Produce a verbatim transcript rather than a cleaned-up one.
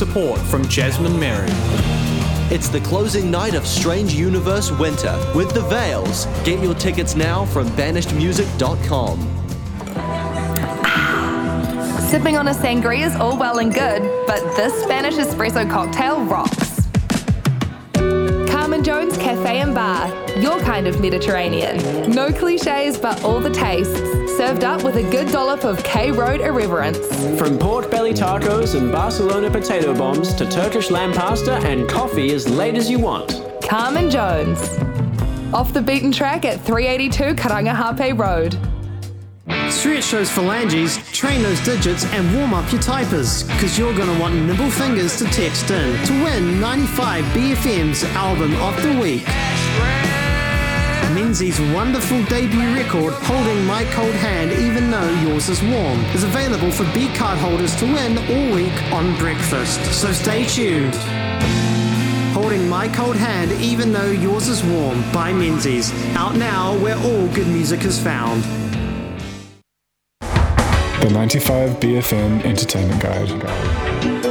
support from Jasmine Mary. It's the closing night of Strange Universe Winter with The Veils. Get your tickets now from banished music dot com. Sipping on a sangria is all well and good, but this Spanish espresso cocktail rocks. Carmen Jones Cafe and Bar, your kind of Mediterranean. No cliches, but all the tastes, served up with a good dollop of K-Road irreverence. From pork belly tacos and Barcelona potato bombs to Turkish lamb pasta and coffee as late as you want. Carmen Jones. Off the beaten track at three eighty-two Karangahape Road. Stretch those phalanges, train those digits, and warm up your typers, because you're going to want nimble fingers to text in to win ninety-five B F M's Album of the Week. Menzies' wonderful debut record, Holding My Cold Hand Even Though Yours Is Warm, is available for B card holders to win all week on breakfast, so stay tuned. Holding My Cold Hand Even Though Yours Is Warm by Menzies, out now where all good music is found. The ninety-five B F M Entertainment Guide.